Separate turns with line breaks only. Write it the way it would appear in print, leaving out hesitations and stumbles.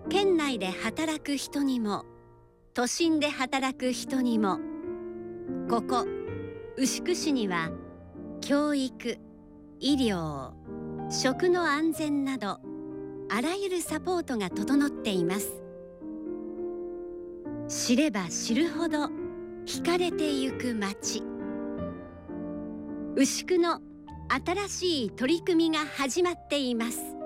県内で働く人にも都心で働く人にも、ここ牛久市には教育、医療、食の安全などあらゆるサポートが整っています。知れば知るほど惹かれてゆく街、牛久の新しい取り組みが始まっています。